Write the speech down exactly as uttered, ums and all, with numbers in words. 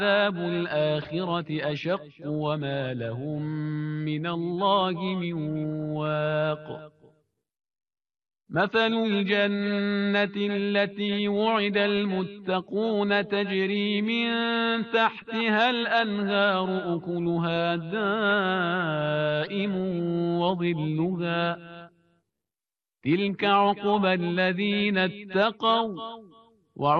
ولعذاب الآخرة أشق وما لهم من الله من واق. مثل الجنة التي وعد المتقون تجري من تحتها الأنهار أكلها دائم وظلها تلك عقبى الذين اتقوا